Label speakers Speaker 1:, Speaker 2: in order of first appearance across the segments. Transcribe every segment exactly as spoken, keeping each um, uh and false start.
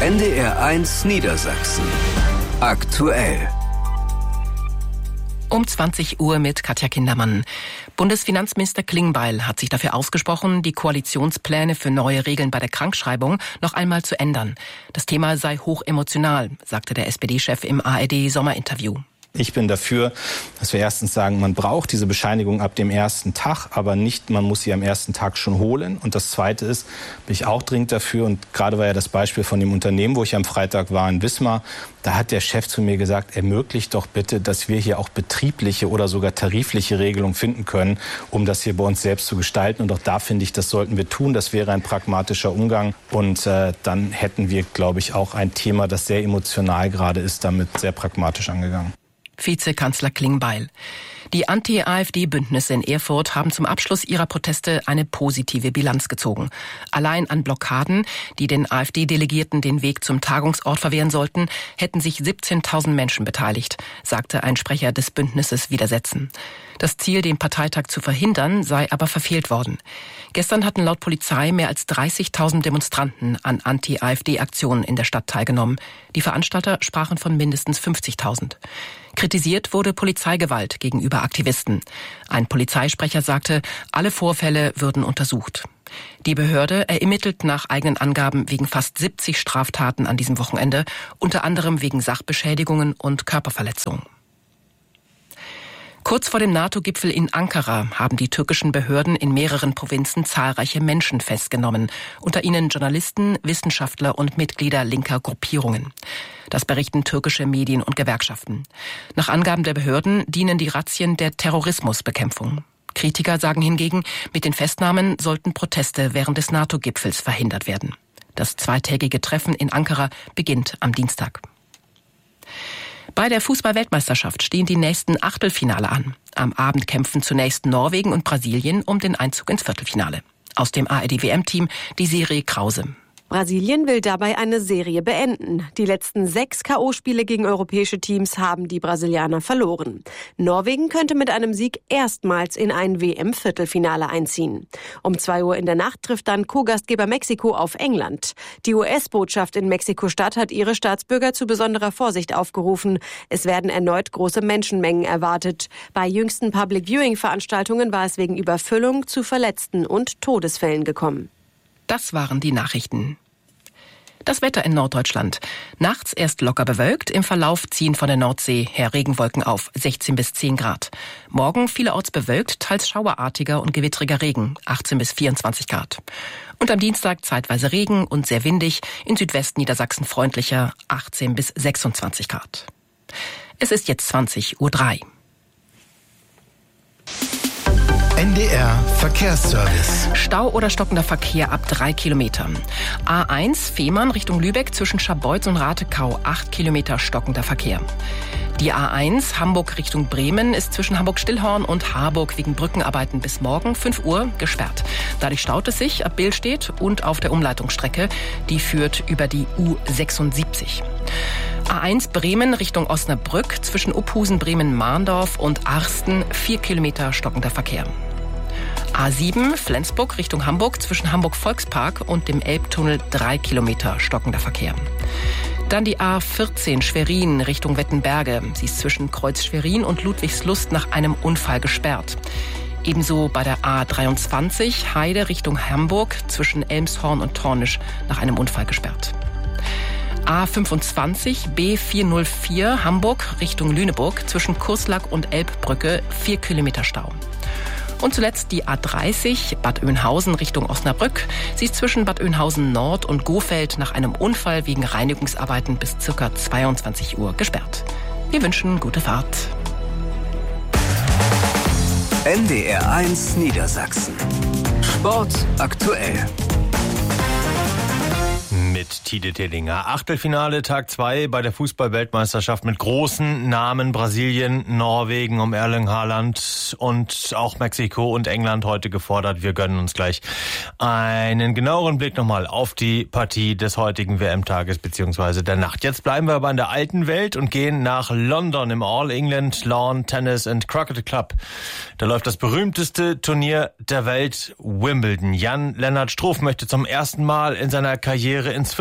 Speaker 1: N D R eins Niedersachsen. Aktuell.
Speaker 2: Um zwanzig Uhr mit Katja Kindermann. Bundesfinanzminister Klingbeil hat sich dafür ausgesprochen, die Koalitionspläne für neue Regeln bei der Krankschreibung noch einmal zu ändern. Das Thema sei hochemotional, sagte der S P D-Chef im A R D-Sommerinterview.
Speaker 3: Ich bin dafür, dass wir erstens sagen, man braucht diese Bescheinigung ab dem ersten Tag, aber nicht, man muss sie am ersten Tag schon holen. Und das Zweite ist, bin ich auch dringend dafür, und gerade war ja das Beispiel von dem Unternehmen, wo ich am Freitag war in Wismar, da hat der Chef zu mir gesagt, ermöglicht doch bitte, dass wir hier auch betriebliche oder sogar tarifliche Regelungen finden können, um das hier bei uns selbst zu gestalten. Und auch da finde ich, das sollten wir tun. Das wäre ein pragmatischer Umgang. Und äh, dann hätten wir, glaube ich, auch ein Thema, das sehr emotional gerade ist, damit sehr pragmatisch angegangen.
Speaker 2: Vizekanzler Klingbeil. Die Anti-A f D-Bündnisse in Erfurt haben zum Abschluss ihrer Proteste eine positive Bilanz gezogen. Allein an Blockaden, die den A f D-Delegierten den Weg zum Tagungsort verwehren sollten, hätten sich siebzehntausend Menschen beteiligt, sagte ein Sprecher des Bündnisses Widersetzen. Das Ziel, den Parteitag zu verhindern, sei aber verfehlt worden. Gestern hatten laut Polizei mehr als dreißigtausend Demonstranten an Anti-A f D-Aktionen in der Stadt teilgenommen. Die Veranstalter sprachen von mindestens fünfzigtausend. Kritisiert wurde Polizeigewalt gegenüber Aktivisten. Ein Polizeisprecher sagte, alle Vorfälle würden untersucht. Die Behörde ermittelt nach eigenen Angaben wegen fast siebzig Straftaten an diesem Wochenende, unter anderem wegen Sachbeschädigungen und Körperverletzungen. Kurz vor dem NATO-Gipfel in Ankara haben die türkischen Behörden in mehreren Provinzen zahlreiche Menschen festgenommen, unter ihnen Journalisten, Wissenschaftler und Mitglieder linker Gruppierungen. Das berichten türkische Medien und Gewerkschaften. Nach Angaben der Behörden dienen die Razzien der Terrorismusbekämpfung. Kritiker sagen hingegen, mit den Festnahmen sollten Proteste während des NATO-Gipfels verhindert werden. Das zweitägige Treffen in Ankara beginnt am Dienstag. Bei der Fußball-Weltmeisterschaft stehen die nächsten Achtelfinale an. Am Abend kämpfen zunächst Norwegen und Brasilien um den Einzug ins Viertelfinale. Aus dem A R D-W M-Team die Serie Krause.
Speaker 4: Brasilien will dabei eine Serie beenden. Die letzten sechs K O-Spiele gegen europäische Teams haben die Brasilianer verloren. Norwegen könnte mit einem Sieg erstmals in ein W M-Viertelfinale einziehen. Um zwei Uhr in der Nacht trifft dann Co-Gastgeber Mexiko auf England. Die U S-Botschaft in Mexiko-Stadt hat ihre Staatsbürger zu besonderer Vorsicht aufgerufen. Es werden erneut große Menschenmengen erwartet. Bei jüngsten Public-Viewing-Veranstaltungen war es wegen Überfüllung zu Verletzten und Todesfällen gekommen.
Speaker 2: Das waren die Nachrichten. Das Wetter in Norddeutschland. Nachts erst locker bewölkt, im Verlauf ziehen von der Nordsee her Regenwolken auf, sechzehn bis zehn Grad. Morgen vielerorts bewölkt, teils schauerartiger und gewittriger Regen, achtzehn bis vierundzwanzig Grad. Und am Dienstag zeitweise Regen und sehr windig, in Südwesten Niedersachsen freundlicher, achtzehn bis sechsundzwanzig Grad. Es ist jetzt zwanzig Uhr drei.
Speaker 5: N D R Verkehrsservice.
Speaker 2: Stau oder stockender Verkehr ab drei Kilometer. A eins Fehmarn Richtung Lübeck zwischen Scharbeutz und Ratekau acht Kilometer stockender Verkehr. Die A eins Hamburg Richtung Bremen ist zwischen Hamburg-Stillhorn und Harburg wegen Brückenarbeiten bis morgen fünf Uhr gesperrt. Dadurch staut es sich ab Billstedt und auf der Umleitungsstrecke. Die führt über die U sechsundsiebzig. A eins Bremen Richtung Osnabrück zwischen Uphusen, Bremen-Mahndorf und Arsten vier Kilometer stockender Verkehr. A sieben Flensburg Richtung Hamburg zwischen Hamburg-Volkspark und dem Elbtunnel drei Kilometer stockender Verkehr. Dann die A vierzehn Schwerin Richtung Wettenberge. Sie ist zwischen Kreuz Schwerin und Ludwigslust nach einem Unfall gesperrt. Ebenso bei der A dreiundzwanzig Heide Richtung Hamburg zwischen Elmshorn und Tornisch nach einem Unfall gesperrt. A fünfundzwanzig B vierhundertvier Hamburg Richtung Lüneburg zwischen Kurslack und Elbbrücke vier Kilometer Stau. Und zuletzt die A dreißig Bad Oeynhausen Richtung Osnabrück. Sie ist zwischen Bad Oeynhausen Nord und Gohfeld nach einem Unfall wegen Reinigungsarbeiten bis ca. zweiundzwanzig Uhr gesperrt. Wir wünschen gute Fahrt.
Speaker 1: N D R eins Niedersachsen. Sport aktuell.
Speaker 6: Mit Tide Tellinger. Achtelfinale, Tag zwei bei der Fußball-Weltmeisterschaft mit großen Namen. Brasilien, Norwegen um Erling Haaland und auch Mexiko und England heute gefordert. Wir gönnen uns gleich einen genaueren Blick nochmal auf die Partie des heutigen W M-Tages bzw. der Nacht. Jetzt bleiben wir aber in der alten Welt und gehen nach London im All England Lawn Tennis and Cricket Club. Da läuft das berühmteste Turnier der Welt, Wimbledon. Jan-Lennart Struff möchte zum ersten Mal in seiner Karriere ins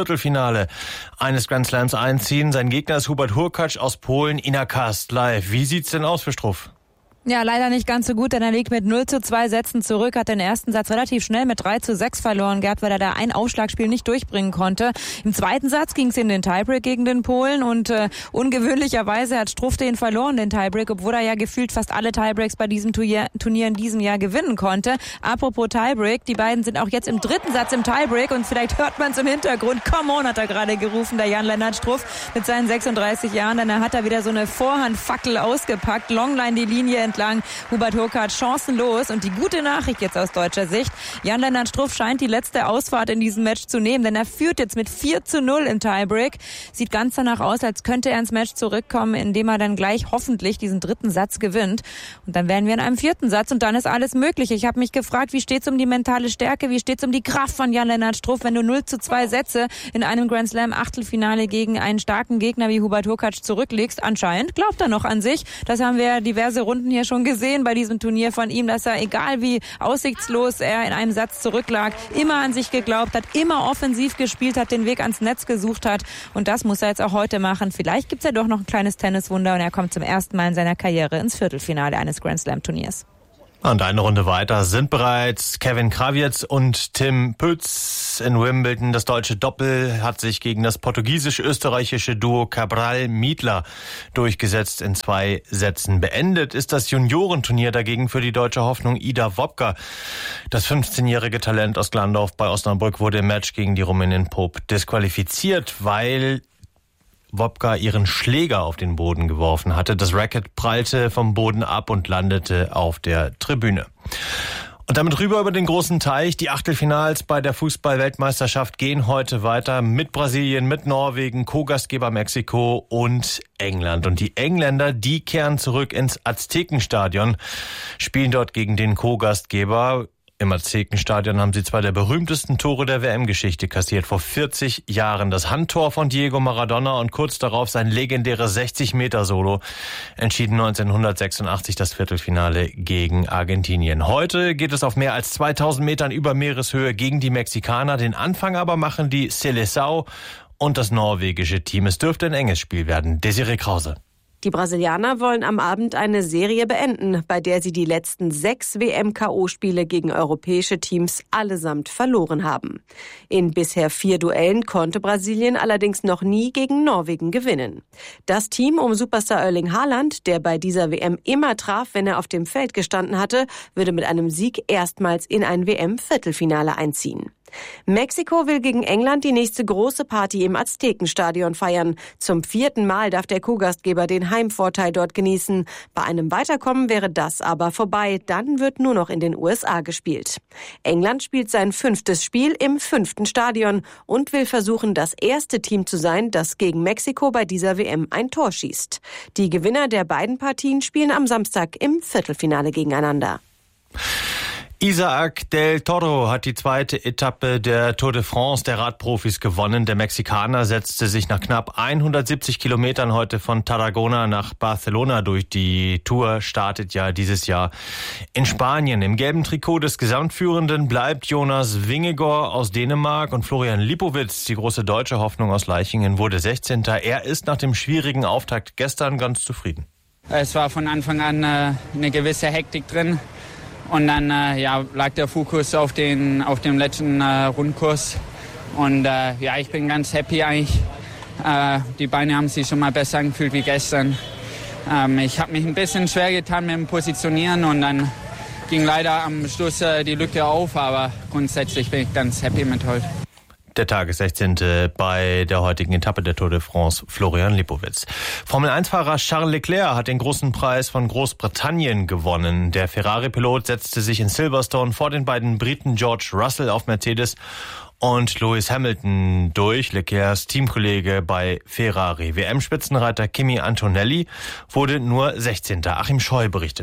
Speaker 6: Viertelfinale eines Grand Slams einziehen. Sein Gegner ist Hubert Hurkacz aus Polen, Ina Kast live. Wie sieht's denn aus für Struff?
Speaker 7: Ja, leider nicht ganz so gut, denn er liegt mit null zu zwei Sätzen zurück, hat den ersten Satz relativ schnell mit drei zu sechs verloren gehabt, weil er da ein Aufschlagspiel nicht durchbringen konnte. Im zweiten Satz ging es in den Tiebreak gegen den Polen und äh, ungewöhnlicherweise hat Struff den verloren, den Tiebreak, obwohl er ja gefühlt fast alle Tiebreaks bei diesem Turnier, Turnier in diesem Jahr gewinnen konnte. Apropos Tiebreak, die beiden sind auch jetzt im dritten Satz im Tiebreak und vielleicht hört man es im Hintergrund. Come on, hat er gerade gerufen, der Jan-Lennart Struff mit seinen sechsunddreißig Jahren, denn er hat da wieder so eine Vorhandfackel ausgepackt, Longline die Linie entlang. Hubert Hurkacz chancenlos und die gute Nachricht jetzt aus deutscher Sicht, Jan-Lennart Struff scheint die letzte Ausfahrt in diesem Match zu nehmen, denn er führt jetzt mit vier zu null im Tiebreak. Sieht ganz danach aus, als könnte er ins Match zurückkommen, indem er dann gleich hoffentlich diesen dritten Satz gewinnt. Und dann wären wir in einem vierten Satz und dann ist alles möglich. Ich habe mich gefragt, wie steht's um die mentale Stärke, wie steht's um die Kraft von Jan-Lennart Struff, wenn du null zu zwei Sätze in einem Grand Slam Achtelfinale gegen einen starken Gegner wie Hubert Hurkacz zurücklegst. Anscheinend glaubt er noch an sich. Das haben wir diverse Runden hier schon gesehen bei diesem Turnier von ihm, dass er, egal wie aussichtslos er in einem Satz zurücklag, immer an sich geglaubt hat, immer offensiv gespielt hat, den Weg ans Netz gesucht hat und das muss er jetzt auch heute machen. Vielleicht gibt's ja doch noch ein kleines Tenniswunder und er kommt zum ersten Mal in seiner Karriere ins Viertelfinale eines Grand Slam Turniers.
Speaker 6: Und eine Runde weiter sind bereits Kevin Krawietz und Tim Pütz in Wimbledon. Das deutsche Doppel hat sich gegen das portugiesisch-österreichische Duo Cabral-Miedler durchgesetzt in zwei Sätzen. Beendet ist das Juniorenturnier dagegen für die deutsche Hoffnung Ida Wopka. Das fünfzehnjährige Talent aus Glandorf bei Osnabrück wurde im Match gegen die Rumänin Pop disqualifiziert, weil Wopka ihren Schläger auf den Boden geworfen hatte. Das Racket prallte vom Boden ab und landete auf der Tribüne. Und damit rüber über den großen Teich. Die Achtelfinals bei der Fußball-Weltmeisterschaft gehen heute weiter mit Brasilien, mit Norwegen, Co-Gastgeber Mexiko und England. Und die Engländer, die kehren zurück ins Aztekenstadion, spielen dort gegen den Co-Gastgeber. Im Aztekenstadion haben sie zwei der berühmtesten Tore der W M-Geschichte kassiert. Vor vierzig Jahren das Handtor von Diego Maradona und kurz darauf sein legendäres sechzig-Meter-Solo entschieden neunzehnhundertsechsundachtzig das Viertelfinale gegen Argentinien. Heute geht es auf mehr als zweitausend Metern über Meereshöhe gegen die Mexikaner. Den Anfang aber machen die Seleção und das norwegische Team. Es dürfte ein enges Spiel werden. Desiree Krause.
Speaker 4: Die Brasilianer wollen am Abend eine Serie beenden, bei der sie die letzten sechs W M-K O-Spiele gegen europäische Teams allesamt verloren haben. In bisher vier Duellen konnte Brasilien allerdings noch nie gegen Norwegen gewinnen. Das Team um Superstar Erling Haaland, der bei dieser W M immer traf, wenn er auf dem Feld gestanden hatte, würde mit einem Sieg erstmals in ein W M-Viertelfinale einziehen. Mexiko will gegen England die nächste große Party im Aztekenstadion feiern. Zum vierten Mal darf der Co-Gastgeber den Heimvorteil dort genießen. Bei einem Weiterkommen wäre das aber vorbei. Dann wird nur noch in den U S A gespielt. England spielt sein fünftes Spiel im fünften Stadion und will versuchen, das erste Team zu sein, das gegen Mexiko bei dieser W M ein Tor schießt. Die Gewinner der beiden Partien spielen am Samstag im Viertelfinale gegeneinander.
Speaker 6: Isaac del Toro hat die zweite Etappe der Tour de France der Radprofis gewonnen. Der Mexikaner setzte sich nach knapp hundertsiebzig Kilometern heute von Tarragona nach Barcelona durch. Die Tour startet ja dieses Jahr in Spanien. Im gelben Trikot des Gesamtführenden bleibt Jonas Vingegaard aus Dänemark und Florian Lipowitz, die große deutsche Hoffnung aus Leichingen, wurde sechzehnter Er ist nach dem schwierigen Auftakt gestern ganz zufrieden.
Speaker 8: Es war von Anfang an äh, eine gewisse Hektik drin. Und dann äh, ja, lag der Fokus auf, den, auf dem letzten äh, Rundkurs. Und äh, ja, ich bin ganz happy eigentlich. Äh, die Beine haben sich schon mal besser angefühlt wie gestern. Ähm, ich habe mich ein bisschen schwer getan mit dem Positionieren und dann ging leider am Schluss äh, die Lücke auf. Aber grundsätzlich bin ich ganz happy mit heute.
Speaker 6: Der Tagessechzehnte bei der heutigen Etappe der Tour de France, Florian Lipowitz. Formel eins Fahrer Charles Leclerc hat den großen Preis von Großbritannien gewonnen. Der Ferrari-Pilot setzte sich in Silverstone vor den beiden Briten George Russell auf Mercedes und Lewis Hamilton durch. Leclercs Teamkollege bei Ferrari. W M-Spitzenreiter Kimi Antonelli wurde nur sechzehnter Achim Scheu berichtet.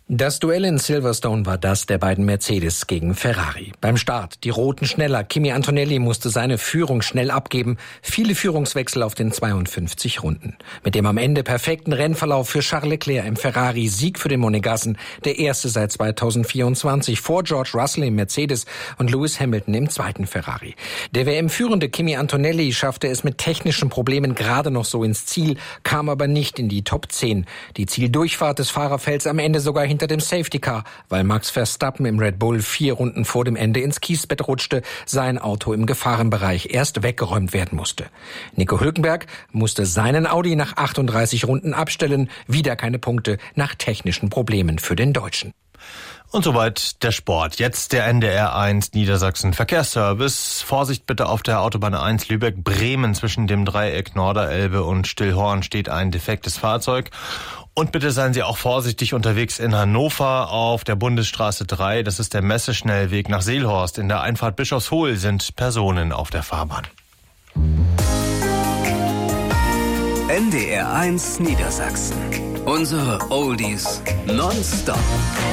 Speaker 9: Das Duell in Silverstone war das der beiden Mercedes gegen Ferrari. Beim Start die Roten schneller. Kimi Antonelli musste seine Führung schnell abgeben. Viele Führungswechsel auf den zweiundfünfzig Runden. Mit dem am Ende perfekten Rennverlauf für Charles Leclerc im Ferrari, Sieg für den Monegassen, der erste seit zweitausendvierundzwanzig, vor George Russell im Mercedes und Lewis Hamilton im zweiten Ferrari. Der W M-führende Kimi Antonelli schaffte es mit technischen Problemen gerade noch so ins Ziel, kam aber nicht in die Top zehn. Die Zieldurchfahrt des Fahrerfelds am Ende sogar hinter dem Safety Car, weil Max Verstappen im Red Bull vier Runden vor dem Ende ins Kiesbett rutschte, sein Auto im Gefahrenbereich erst weggeräumt werden musste. Nico Hülkenberg musste seinen Audi nach achtunddreißig Runden abstellen, wieder keine Punkte nach technischen Problemen für den Deutschen.
Speaker 6: Und soweit der Sport. Jetzt der N D R eins Niedersachsen Verkehrsservice. Vorsicht bitte auf der Autobahn eins Lübeck-Bremen. Zwischen dem Dreieck Norderelbe und Stillhorn steht ein defektes Fahrzeug. Und bitte seien Sie auch vorsichtig unterwegs in Hannover auf der Bundesstraße drei. Das ist der Messeschnellweg nach Seelhorst. In der Einfahrt Bischofshohl sind Personen auf der Fahrbahn.
Speaker 1: N D R eins Niedersachsen. Unsere Oldies nonstop.